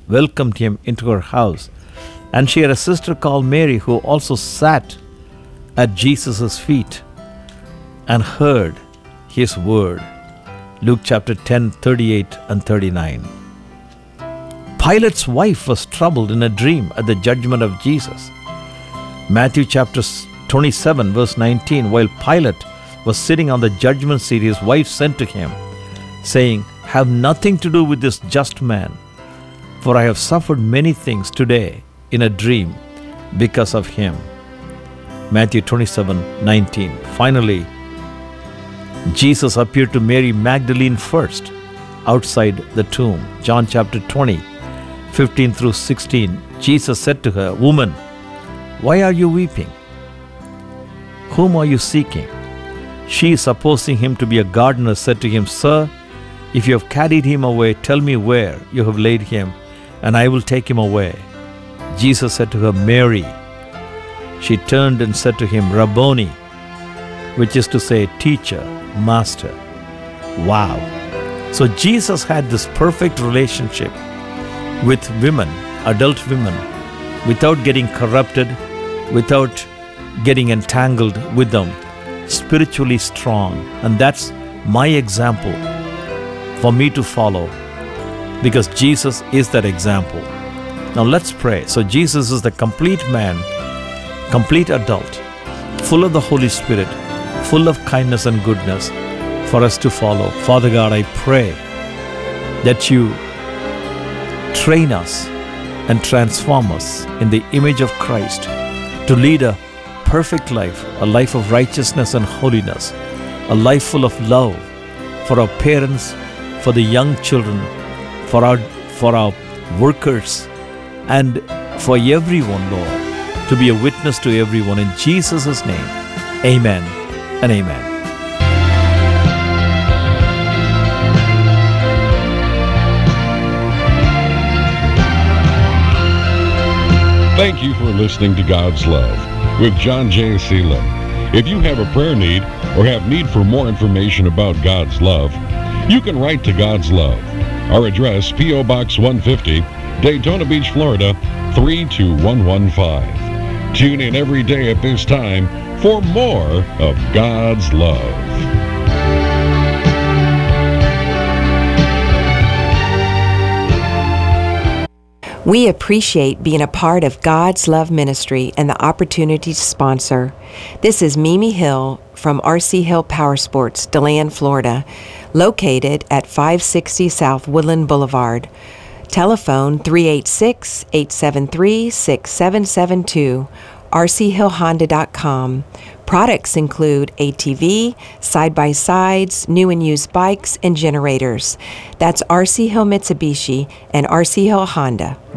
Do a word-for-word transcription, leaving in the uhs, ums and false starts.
welcomed him into her house. And she had a sister called Mary who also sat at Jesus' feet and heard his word. Luke chapter ten, thirty-eight and thirty-nine. Pilate's wife was troubled in a dream at the judgment of Jesus. Matthew chapter twenty-seven, verse nineteen, while Pilate was sitting on the judgment seat, his wife sent to him, saying, "Have nothing to do with this just man, for I have suffered many things today in a dream because of him." Matthew twenty-seven, nineteen. Finally, Jesus appeared to Mary Magdalene first, outside the tomb. John chapter twenty, fifteen through sixteen. Jesus said to her, "Woman, why are you weeping? Whom are you seeking?" She, supposing him to be a gardener, said to him, "Sir, if you have carried him away, tell me where you have laid him, and I will take him away." Jesus said to her, "Mary." She turned and said to him, "Rabboni," which is to say, teacher, master. Wow. So Jesus had this perfect relationship with women, adult women, without getting corrupted, without getting entangled with them, spiritually strong. And that's my example for me to follow, because Jesus is that example. Now let's pray. So Jesus is the complete man, complete adult, full of the Holy Spirit, full of kindness and goodness for us to follow. Father God, I pray that you train us and transform us in the image of Christ to lead a perfect life, a life of righteousness and holiness, a life full of love for our parents, for the young children, for our, for our workers, and for everyone, Lord, to be a witness to everyone. In Jesus' name, amen and amen. Thank you for listening to God's Love with John J. Seelan. If you have a prayer need or have need for more information about God's Love, you can write to God's Love. Our address, P O Box one fifty, Daytona Beach, Florida, three two one one five. Tune in every day at this time for more of God's Love. We appreciate being a part of God's Love Ministry and the opportunity to sponsor. This is Mimi Hill from R C Hill Power Sports, DeLand, Florida, located at five sixty South Woodland Boulevard. Telephone three eight six, eight seven three, six seven seven two, R C Hill Honda dot com. Products include A T V, side-by-sides, new and used bikes, and generators. That's R C Hill Mitsubishi and R C Hill Honda.